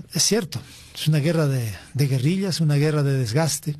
es cierto, es una guerra de guerrillas, una guerra de desgaste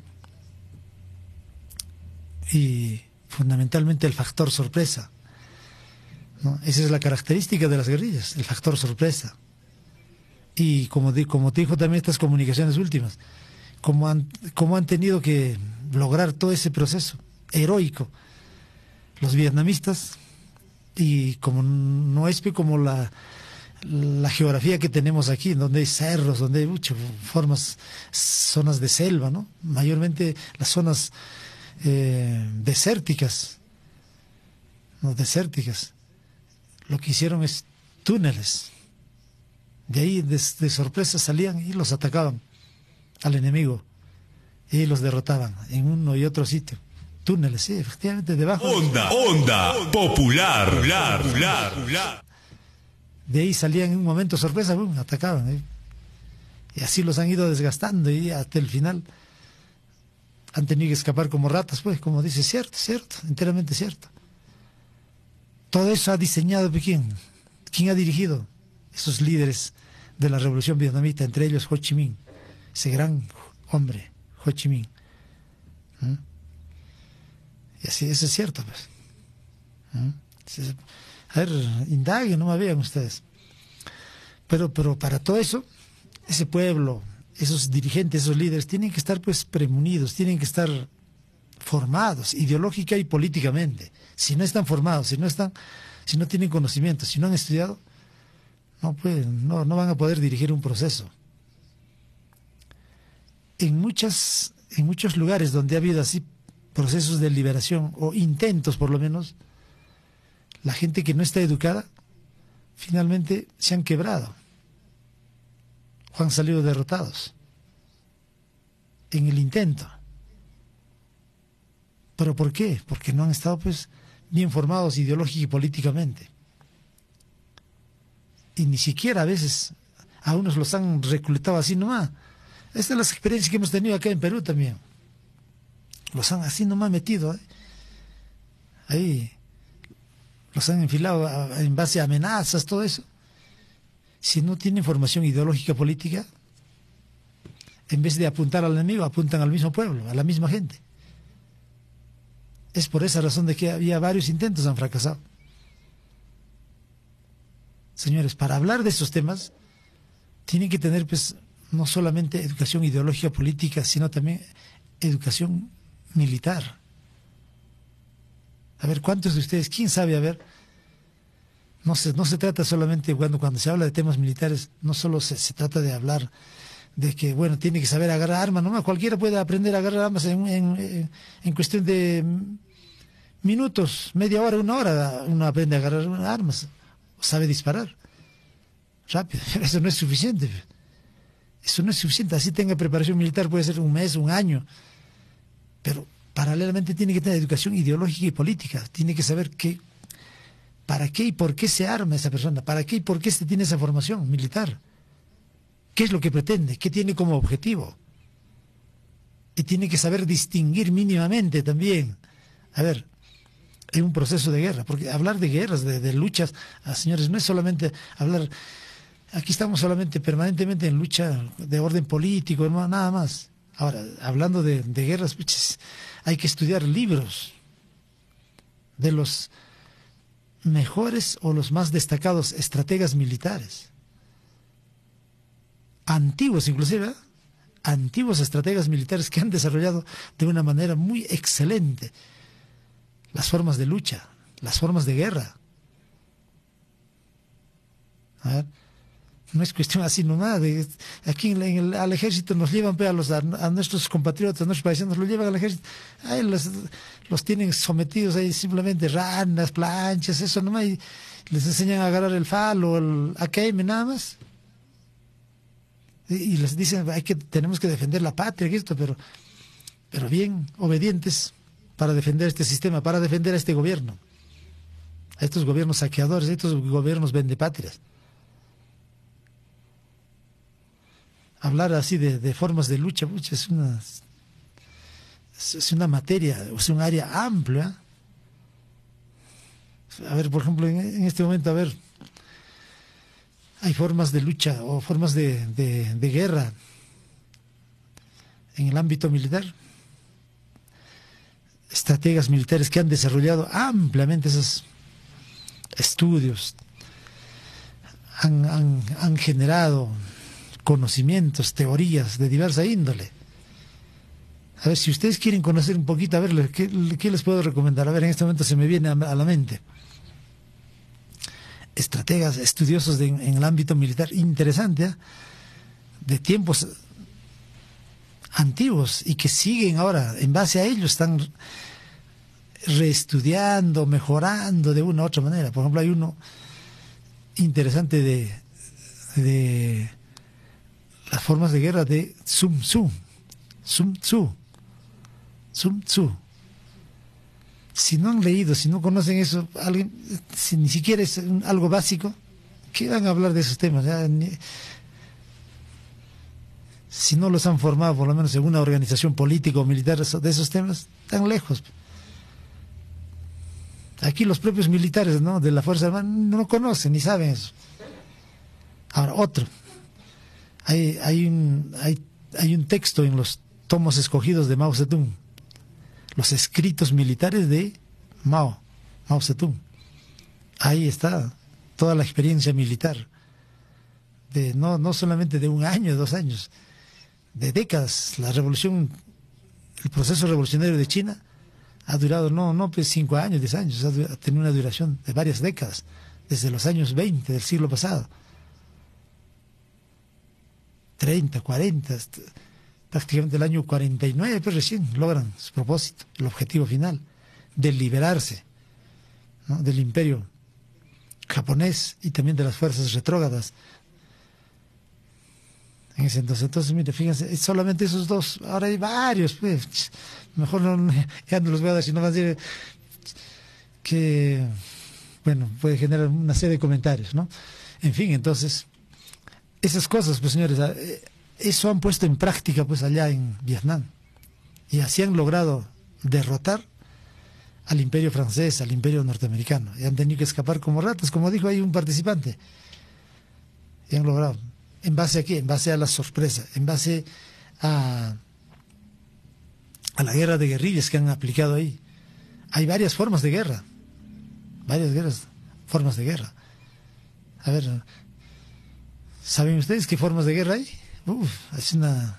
y fundamentalmente el factor sorpresa, ¿no? Esa es la característica de las guerrillas, el factor sorpresa. Y como te dijo también estas comunicaciones últimas, cómo han tenido que lograr todo ese proceso heroico los vietnamistas, y como no es como la geografía que tenemos aquí, donde hay cerros, donde hay zonas de selva, ¿no? Mayormente las zonas desérticas, ¿no? Desérticas. Lo que hicieron es túneles. De ahí de sorpresa salían y los atacaban al enemigo y los derrotaban en uno y otro sitio. Túneles, sí, efectivamente, debajo. Onda popular. De ahí salían en un momento sorpresa, ¡bum!, atacaban. Y así los han ido desgastando y hasta el final han tenido que escapar como ratas, pues, como dice, cierto, enteramente cierto. Todo eso ha diseñado ¿quién? ¿Quién ha dirigido? Esos líderes de la revolución vietnamita, entre ellos Ho Chi Minh, ese gran hombre, Ho Chi Minh. Y así, eso es cierto, pues. A ver, indaguen, no me vean ustedes. Pero para todo eso, ese pueblo, esos dirigentes, esos líderes, tienen que estar pues premunidos, tienen que estar formados ideológica y políticamente. Si no están formados, si no tienen conocimiento, si no han estudiado, no van a poder dirigir un proceso. En muchos lugares donde ha habido así procesos de liberación, o intentos por lo menos, la gente que no está educada, finalmente se han quebrado, o han salido derrotados en el intento. ¿Pero por qué? Porque no han estado pues bien formados ideológica y políticamente. Y ni siquiera a veces a unos los han reclutado así nomás. Estas son las experiencias que hemos tenido acá en Perú también. Los han así nomás metido. Ahí los han enfilado en base a amenazas, todo eso. Si no tienen formación ideológica política, en vez de apuntar al enemigo, apuntan al mismo pueblo, a la misma gente. Es por esa razón de que había varios intentos, han fracasado. Señores, para hablar de esos temas, tienen que tener pues no solamente educación ideológica política, sino también educación militar. A ver, ¿cuántos de ustedes, quién sabe, a ver, no se trata solamente, cuando se habla de temas militares, no solo se trata de hablar de que, bueno, tiene que saber agarrar armas, no, cualquiera puede aprender a agarrar armas en cuestión de minutos, media hora, una hora, uno aprende a agarrar armas, sabe disparar rápido. Eso no es suficiente. Eso no es suficiente. Así tenga preparación militar, puede ser un mes, un año, pero paralelamente tiene que tener educación ideológica y política. Tiene que saber para qué y por qué se arma esa persona, para qué y por qué se tiene esa formación militar, qué es lo que pretende, qué tiene como objetivo. Y tiene que saber distinguir mínimamente también. A ver, en un proceso de guerra, porque hablar de guerras, de luchas, señores, no es solamente hablar. Aquí estamos solamente permanentemente en lucha de orden político, no, nada más. Ahora, hablando de guerras, pues, hay que estudiar libros de los mejores o los más destacados estrategas militares, antiguos inclusive, antiguos estrategas militares que han desarrollado de una manera muy excelente las formas de lucha, las formas de guerra. A ver, no es cuestión así nomás. Aquí al ejército nos llevan a nuestros compatriotas, a nuestros paisanos, los llevan al ejército. Ahí los tienen sometidos ahí simplemente ranas, planchas, eso nomás. Y les enseñan a agarrar el falo, el AKM nada más. Y les dicen, tenemos que defender la patria, pero bien obedientes para defender este sistema, para defender a este gobierno, a estos gobiernos saqueadores, a estos gobiernos vendepatrias. Hablar así de formas de lucha, es una materia, es un área amplia. A ver, por ejemplo, en este momento, a ver, hay formas de lucha o formas de guerra en el ámbito militar. Estrategas militares que han desarrollado ampliamente esos estudios, han generado conocimientos, teorías de diversa índole. A ver, si ustedes quieren conocer un poquito, a ver, ¿qué les puedo recomendar? A ver, en este momento se me viene a la mente. Estrategas, estudiosos en el ámbito militar, interesante, ¿eh? De tiempos antiguos y que siguen ahora, en base a ellos, están reestudiando, mejorando de una u otra manera. Por ejemplo, hay uno interesante de las formas de guerra de Sun Tzu. Si no han leído, si no conocen eso, alguien, si ni siquiera es algo básico, ¿qué van a hablar de esos temas? Si no los han formado, por lo menos en una organización política o militar de esos temas, tan lejos. Aquí los propios militares, ¿no?, de la Fuerza Armada no conocen ni saben eso. Ahora, otro. Hay un texto en los tomos escogidos de Mao Zedong, los escritos militares de Mao Zedong. Ahí está toda la experiencia militar, de no solamente de 1 año, 2 años, de décadas. La revolución, el proceso revolucionario de China ha durado no pues 5 años, 10 años, ha tenido una duración de varias décadas, desde los años 20 del siglo pasado, 30, 40, prácticamente el año 49, pues recién logran su propósito, el objetivo final, de liberarse, ¿no?, del imperio japonés y también de las fuerzas retrógradas. En ese entonces, mire, fíjense, solamente esos dos, ahora hay varios, pues, mejor ya no los voy a dar, sino más decir que, bueno, puede generar una serie de comentarios, ¿no? En fin, entonces, esas cosas, pues señores, eso han puesto en práctica pues allá en Vietnam, y así han logrado derrotar al imperio francés, al imperio norteamericano, y han tenido que escapar como ratas, como dijo ahí un participante, y han logrado. ¿En base a qué? En base a la sorpresa, en base a la guerra de guerrillas que han aplicado ahí. Hay varias formas de guerra, formas de guerra. A ver, ¿saben ustedes qué formas de guerra hay? Es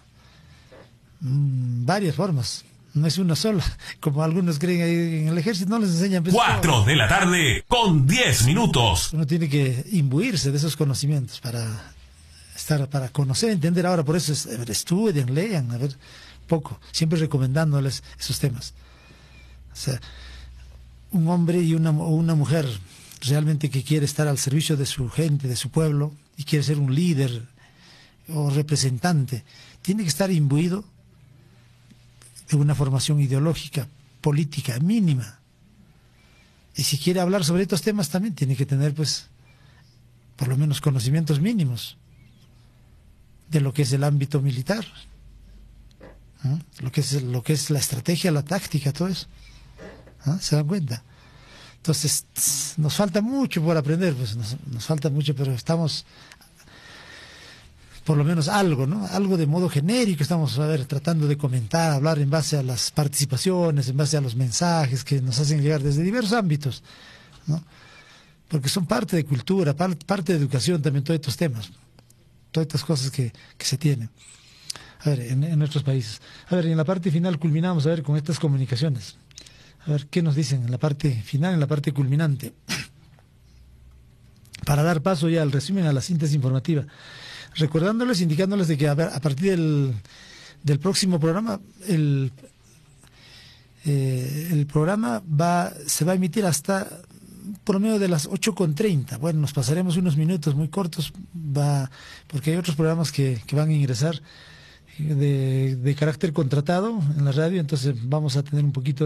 varias formas, no es una sola, como algunos creen ahí en el ejército, no les enseñan. 4 de la tarde con 10 minutos. Uno tiene que imbuirse de esos conocimientos para conocer, entender. Ahora, por eso estudien, lean, a ver, poco, siempre recomendándoles esos temas. O sea, un hombre y una mujer realmente que quiere estar al servicio de su gente, de su pueblo, y quiere ser un líder o representante, tiene que estar imbuido de una formación ideológica, política, mínima. Y si quiere hablar sobre estos temas también tiene que tener, pues, por lo menos conocimientos mínimos de lo que es el ámbito militar, ¿no?, lo que es la estrategia, la táctica, todo eso, ¿no? ¿Se dan cuenta? Entonces, nos falta mucho por aprender, pues nos falta mucho, pero estamos, por lo menos algo, ¿no?, algo de modo genérico estamos, a ver, tratando de comentar, hablar en base a las participaciones, en base a los mensajes que nos hacen llegar desde diversos ámbitos, ¿no?, porque son parte de cultura, parte de educación también, todos estos temas, todas estas cosas que se tienen, a ver, en nuestros países. A ver, en la parte final culminamos, a ver, con estas comunicaciones. A ver, ¿qué nos dicen en la parte final, en la parte culminante? Para dar paso ya al resumen, a la síntesis informativa. Recordándoles, indicándoles de que a partir del próximo programa, el programa se va a emitir hasta por medio de las 8:30. Bueno, nos pasaremos unos minutos muy cortos, porque hay otros programas que van a ingresar de carácter contratado en la radio, entonces vamos a tener un poquito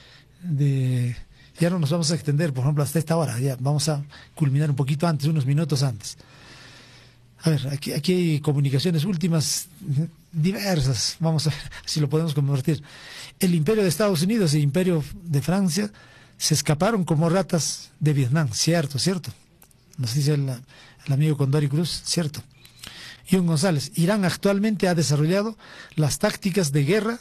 ya no nos vamos a extender, por ejemplo, hasta esta hora, ya vamos a culminar un poquito antes, unos minutos antes. A ver, aquí hay comunicaciones últimas diversas, vamos a ver si lo podemos convertir. El imperio de Estados Unidos y el imperio de Francia se escaparon como ratas de Vietnam, cierto. nos dice el amigo Condori Cruz, cierto. John González, Irán actualmente ha desarrollado las tácticas de guerra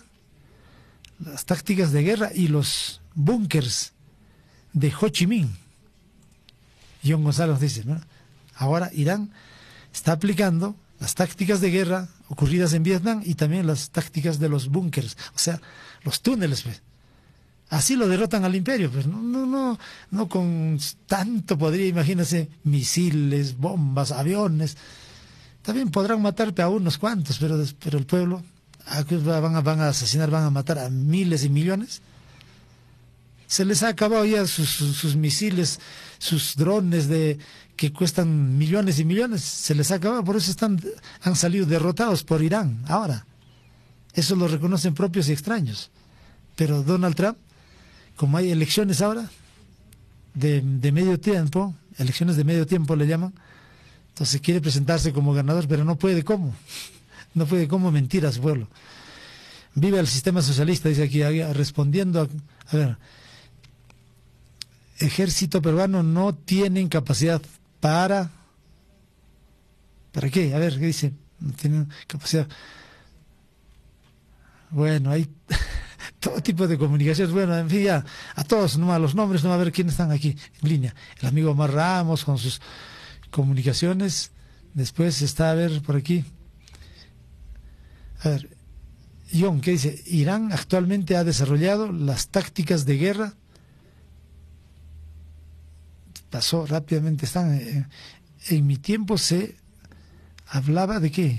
y los búnkers de Ho Chi Minh. John González nos dice, ¿no? Ahora Irán está aplicando las tácticas de guerra ocurridas en Vietnam y también las tácticas de los búnkers, o sea, los túneles, pues. Así lo derrotan al imperio, pues no con tanto, podría, imagínense, misiles, bombas, aviones. También podrán matar a unos cuantos, pero el pueblo van a asesinar, van a matar a miles y millones. Se les ha acabado ya sus misiles, sus drones que cuestan millones y millones, se les ha acabado, por eso han salido derrotados por Irán ahora. Eso lo reconocen propios y extraños. Pero Donald Trump, como hay elecciones ahora de medio tiempo, elecciones de medio tiempo le llaman, entonces quiere presentarse como ganador, pero no puede cómo. No puede cómo mentir a su pueblo. Viva el sistema socialista, dice aquí, respondiendo a ver, ejército peruano no tienen capacidad ¿para qué? A ver, ¿qué dice? No tienen capacidad. Bueno, hay todo tipo de comunicaciones. Bueno, en fin, ya a todos, nomás los nombres, no va a ver quiénes están aquí en línea. El amigo Omar Ramos con sus comunicaciones. Después está, a ver, por aquí. A ver, John, ¿qué dice? Irán actualmente ha desarrollado las tácticas de guerra. Pasó rápidamente, están. En mi tiempo se hablaba de qué.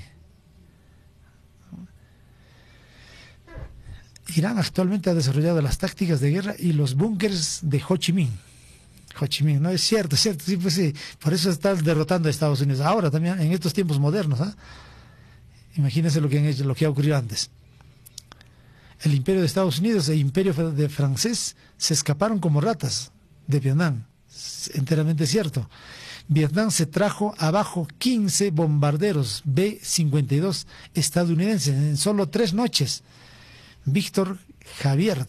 Irán actualmente ha desarrollado las tácticas de guerra y los búnkers de Ho Chi Minh. Ho Chi Minh, ¿no? Es cierto, sí, pues sí. Por eso está derrotando a Estados Unidos. Ahora también, en estos tiempos modernos, ¿ah? Imagínense lo que han hecho, lo que ha ocurrido antes. El imperio de Estados Unidos e el imperio de francés se escaparon como ratas de Vietnam. Es enteramente cierto. Vietnam se trajo abajo 15 bombarderos B-52 estadounidenses en solo 3 noches. Víctor Javier,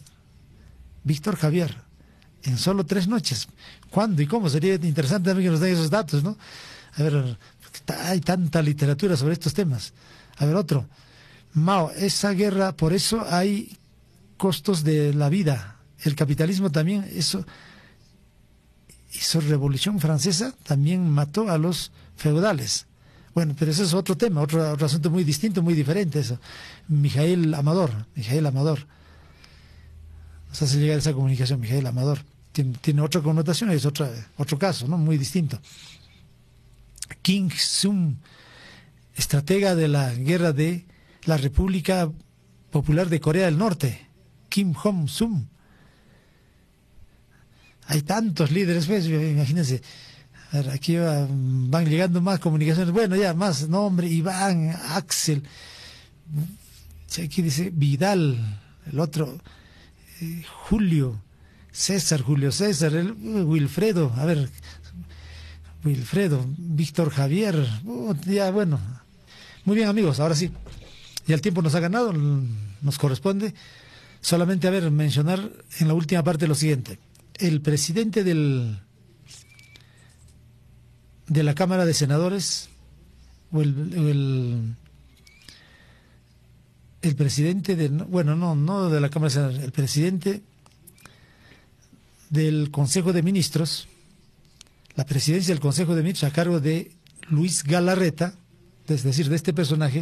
en solo 3 noches. ¿Cuándo y cómo? Sería interesante también que nos den esos datos, ¿no? A ver, hay tanta literatura sobre estos temas. A ver, otro. Mao, esa guerra, por eso hay costos de la vida. El capitalismo también, eso Revolución Francesa también mató a los feudales. Bueno, pero eso es otro tema, otro asunto muy distinto, muy diferente eso. Mijael Amador. Nos hace llegar esa comunicación, Mijael Amador. Tiene otra connotación, es otro caso, ¿no? Muy distinto. Kim Sum, estratega de la guerra de la República Popular de Corea del Norte. Kim Jong-sum. Hay tantos líderes, pues, imagínense. A ver, aquí van llegando más comunicaciones. Bueno, ya más nombre, Iván, Axel. Aquí dice Vidal, el otro, Julio César, Wilfredo, a ver, Wilfredo, Víctor Javier. Ya, bueno. Muy bien, amigos, ahora sí. Ya el tiempo nos ha ganado, nos corresponde solamente, a ver, mencionar en la última parte lo siguiente. El presidente de la Cámara de Senadores, o el presidente no de la Cámara de Senadores, el presidente del Consejo de Ministros, la presidencia del Consejo de Ministros a cargo de Luis Galarreta, es decir, de este personaje,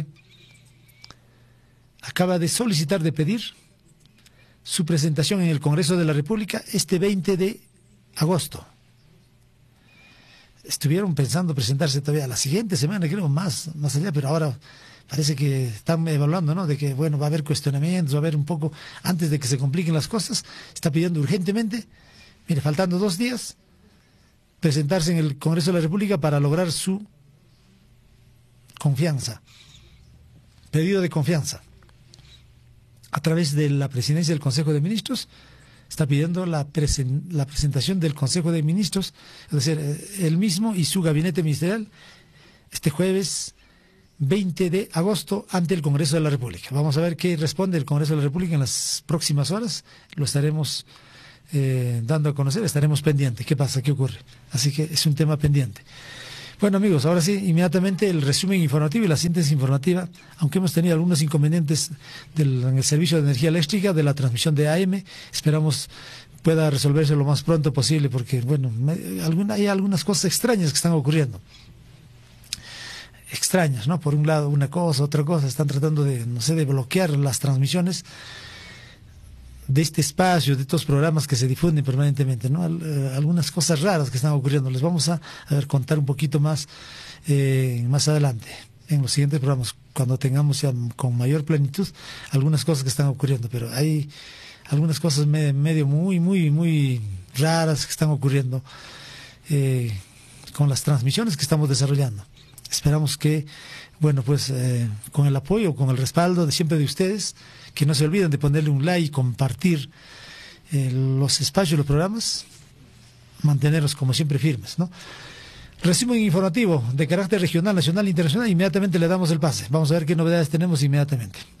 acaba de solicitar, de pedir su presentación en el Congreso de la República este 20 de agosto. Estuvieron pensando presentarse todavía la siguiente semana, creo, más allá, pero ahora parece que están evaluando, ¿no? De que, bueno, va a haber cuestionamientos, va a haber un poco, antes de que se compliquen las cosas, está pidiendo urgentemente, mire, faltando 2 días, presentarse en el Congreso de la República para lograr su confianza, pedido de confianza. A través de la presidencia del Consejo de Ministros, está pidiendo la presentación del Consejo de Ministros, es decir, él mismo y su gabinete ministerial, este jueves 20 de agosto ante el Congreso de la República. Vamos a ver qué responde el Congreso de la República en las próximas horas. Lo estaremos dando a conocer, estaremos pendientes. ¿Qué pasa? ¿Qué ocurre? Así que es un tema pendiente. Bueno, amigos, ahora sí, inmediatamente el resumen informativo y la síntesis informativa, aunque hemos tenido algunos inconvenientes en el servicio de energía eléctrica, de la transmisión de AM, esperamos pueda resolverse lo más pronto posible, porque, bueno, hay algunas cosas extrañas que están ocurriendo. Extrañas, ¿no? Por un lado una cosa, otra cosa, están tratando de, no sé, de bloquear las transmisiones de este espacio, de estos programas que se difunden permanentemente, ¿no? Algunas cosas raras que están ocurriendo. Les vamos a ver, contar un poquito más más adelante, en los siguientes programas, cuando tengamos ya con mayor plenitud algunas cosas que están ocurriendo. Pero hay algunas cosas medio muy raras que están ocurriendo con las transmisiones que estamos desarrollando. Esperamos que, bueno, pues con el apoyo, con el respaldo de siempre de ustedes, que no se olviden de ponerle un like y compartir los espacios, los programas, mantenerlos como siempre firmes, ¿no? Resumen informativo de carácter regional, nacional e internacional, inmediatamente le damos el pase. Vamos a ver qué novedades tenemos inmediatamente.